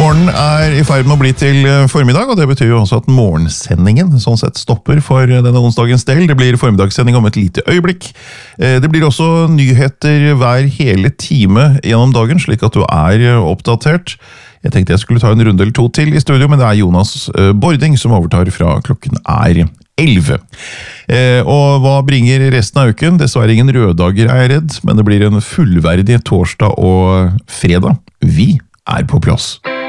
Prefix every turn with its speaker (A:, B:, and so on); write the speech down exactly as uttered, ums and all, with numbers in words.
A: Morgen er i ferd med å bli til formiddag, og det betyr jo også at morgensendingen sånn sett stopper for denne onsdagens del. Det blir formiddagssending om et lite øyeblikk. Det blir også nyheter hver hele time gjennom dagen, slik at du er oppdatert. Jeg tenkte jeg skulle ta en runde eller to til i studio, men det er Jonas Bording som overtar fra klokken er elleve. Og hva bringer resten av uken? Dessverre ingen røddager er jeg redd, men det blir en fullverdig torsdag og fredag. Vi er på plass.